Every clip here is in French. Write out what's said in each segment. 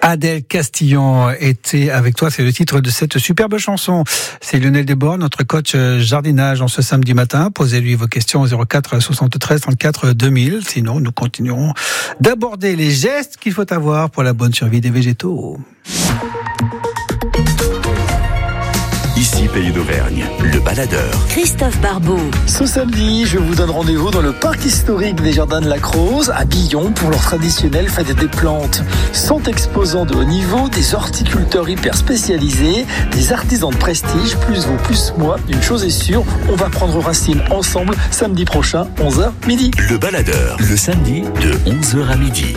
Adèle Castillon était avec toi, c'est le titre de cette superbe chanson. C'est Lionel Desbordes, notre coach jardinage en ce samedi matin. Posez-lui vos questions au 04 73 34 2000. Sinon, nous continuerons d'aborder les gestes qu'il faut avoir pour la bonne survie des végétaux. Ici Pays d'Auvergne, le baladeur. Christophe Barbeau. Ce samedi, je vous donne rendez-vous dans le parc historique des Jardins de la Crause, à Billon, pour leur traditionnelle fête des plantes. 100 exposants de haut niveau, des horticulteurs hyper spécialisés, des artisans de prestige, plus vous, plus moi. Une chose est sûre, on va prendre racine ensemble samedi prochain, 11h midi. Le baladeur, le samedi de 11h à midi.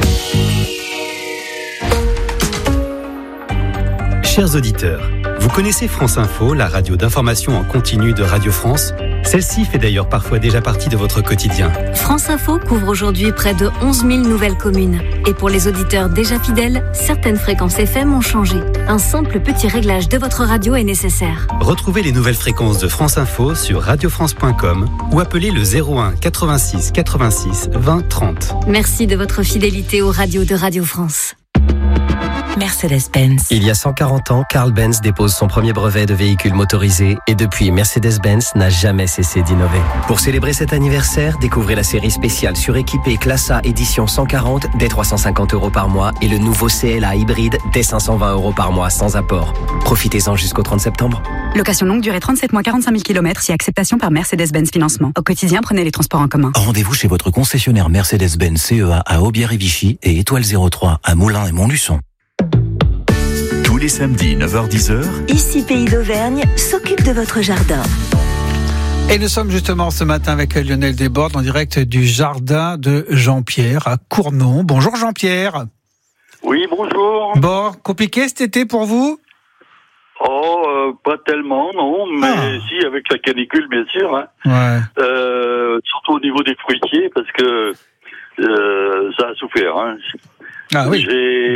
Chers auditeurs, vous connaissez France Info, la radio d'information en continu de Radio France ? Celle-ci fait d'ailleurs parfois déjà partie de votre quotidien. France Info couvre aujourd'hui près de 11 000 nouvelles communes. Et pour les auditeurs déjà fidèles, certaines fréquences FM ont changé. Un simple petit réglage de votre radio est nécessaire. Retrouvez les nouvelles fréquences de France Info sur radiofrance.com ou appelez le 01 86 86 20 30. Merci de votre fidélité aux radios de Radio France. Mercedes-Benz. Il y a 140 ans, Carl Benz dépose son premier brevet de véhicule motorisé et depuis, Mercedes-Benz n'a jamais cessé d'innover. Pour célébrer cet anniversaire, découvrez la série spéciale suréquipée Classe A édition 140 dès 350 € par mois et le nouveau CLA hybride dès 520 € par mois sans apport. Profitez-en jusqu'au 30 septembre. Location longue durée 37 mois, 45 000 km, si acceptation par Mercedes-Benz Financement. Au quotidien, prenez les transports en commun. Rendez-vous chez votre concessionnaire Mercedes-Benz CEA à Aubière et Vichy et Étoile 03 à Moulins et Montluçon. Tous les samedis 9h-10h. Ici Pays d'Auvergne s'occupe de votre jardin. Et nous sommes justement ce matin avec Lionel Desbordes en direct du jardin de Jean-Pierre à Cournon. Bonjour Jean-Pierre. Oui, bonjour. Bon, compliqué cet été pour vous ? Pas tellement, non, mais si, avec la canicule, bien sûr. Hein. Ouais. Surtout au niveau des fruitiers, parce que ça a souffert. Hein. Ah oui.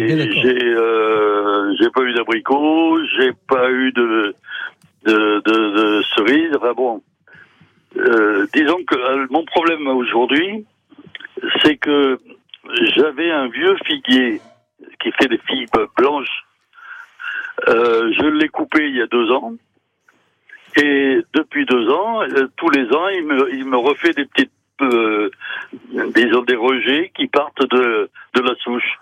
J'ai pas eu d'abricots, j'ai pas eu de cerises. Enfin bon, disons que mon problème aujourd'hui, c'est que j'avais un vieux figuier qui fait des figues blanches. Je l'ai coupé il y a 2 ans. Et depuis 2 ans, tous les ans, il me refait des petites, disons des rejets qui partent de la souche.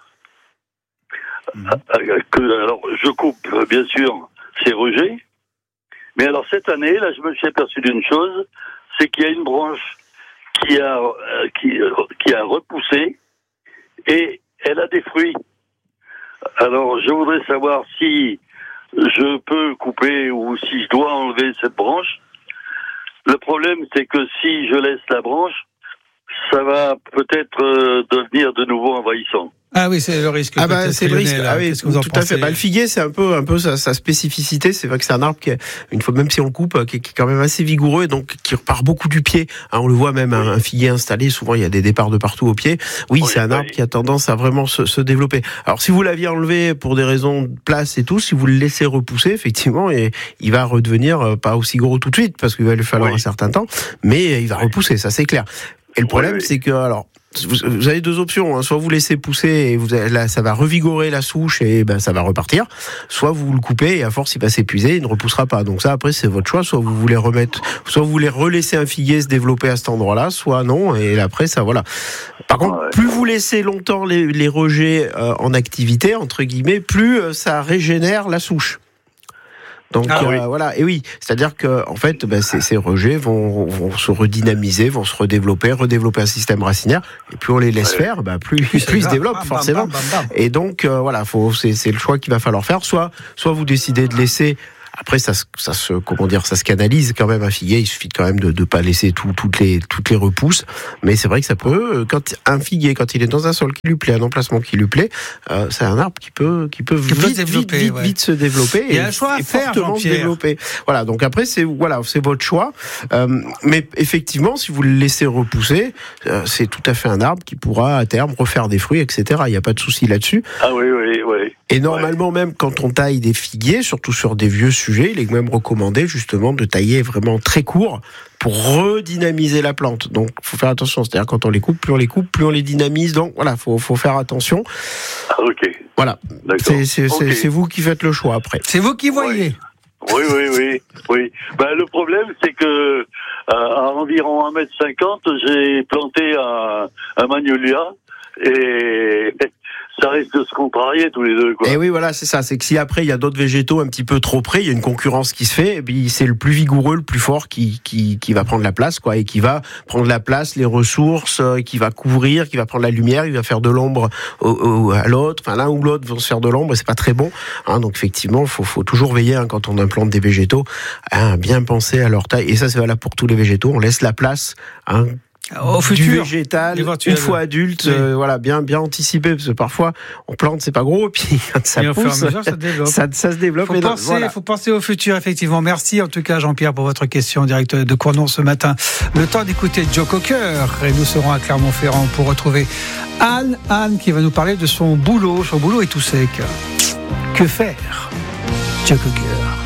Alors, je coupe, bien sûr, ces rejets. Mais alors, cette année, là, je me suis aperçu d'une chose, c'est qu'il y a une branche qui a repoussé et elle a des fruits. Alors, je voudrais savoir si je peux couper ou si je dois enlever cette branche. Le problème, c'est que si je laisse la branche, ça va peut-être devenir de nouveau envahissant. Ah oui, c'est le risque. C'est le risque. Ah oui, tout à fait. Le figuier, c'est un peu sa spécificité. C'est vrai que c'est un arbre qui, une fois, même si on le coupe, qui est quand même assez vigoureux et donc qui repart beaucoup du pied. On le voit même, un figuier installé, souvent il y a des départs de partout au pied. Oui, c'est un arbre qui a tendance à vraiment se développer. Alors si vous l'aviez enlevé pour des raisons de place et tout, si vous le laissez repousser, effectivement, il va redevenir pas aussi gros tout de suite parce qu'il va lui falloir un certain temps, mais il va repousser, ça c'est clair. Et le problème, c'est que, alors, vous avez 2 options, hein. Soit vous laissez pousser et là, ça va revigorer la souche et ça va repartir. Soit vous le coupez et à force il va s'épuiser, il ne repoussera pas. Donc ça, après, c'est votre choix. Soit vous voulez relaisser un figuier se développer à cet endroit-là, soit non. Et après, ça, voilà. Par contre, plus vous laissez longtemps les rejets en activité, entre guillemets, plus ça régénère la souche. Donc voilà, et oui, c'est-à-dire que en fait, ces rejets vont se redynamiser, vont se redévelopper un système racinaire. Et plus on les laisse faire, plus ils se développent forcément. Et donc voilà, c'est le choix qu'il va falloir faire. Soit vous décidez de laisser. Après, ça se canalise quand même un figuier. Il suffit quand même de pas laisser toutes les repousses. Mais c'est vrai que ça peut, quand un figuier, quand il est dans un sol qui lui plaît, un emplacement qui lui plaît, c'est un arbre qui peut vite se développer. Il y a un choix à faire, fortement se développer. Voilà. Donc après, c'est votre choix. Mais effectivement, si vous le laissez repousser, c'est tout à fait un arbre qui pourra à terme refaire des fruits, etc. Il n'y a pas de souci là-dessus. Ah oui. Et normalement, même quand on taille des figuiers, surtout sur des vieux sujet. Il est même recommandé justement de tailler vraiment très court pour redynamiser la plante. Donc, faut faire attention. C'est-à-dire, quand on les coupe, plus on les dynamise. Donc, voilà, faut faire attention. Ah, ok. Voilà. D'accord. C'est vous qui faites le choix après. C'est vous qui voyez. Oui. Le problème, c'est que à environ 1m50, j'ai planté un magnolia et ça risque de se contrarier tous les deux, quoi. Et oui, voilà, c'est ça. C'est que si après il y a d'autres végétaux un petit peu trop près, il y a une concurrence qui se fait, et puis c'est le plus vigoureux, le plus fort qui va prendre la place, quoi, et qui va prendre la place, les ressources, qui va couvrir, qui va prendre la lumière, il va faire de l'ombre à l'autre. Enfin, l'un ou l'autre vont se faire de l'ombre, et c'est pas très bon. Donc effectivement, faut toujours veiller quand on implante des végétaux, à bien penser à leur taille. Et ça, c'est valable pour tous les végétaux. On laisse la place. Au futur, du végétal, une fois adulte, bien anticipé, parce que parfois on plante, c'est pas gros, et puis quand ça pousse, ça se développe. Faut penser au futur, effectivement. Merci en tout cas, Jean-Pierre, pour votre question en direct de Cournon ce matin. Le temps d'écouter Joe Cocker, et nous serons à Clermont-Ferrand pour retrouver Anne qui va nous parler de son boulot. Son boulot est tout sec. Que faire, Joe Cocker?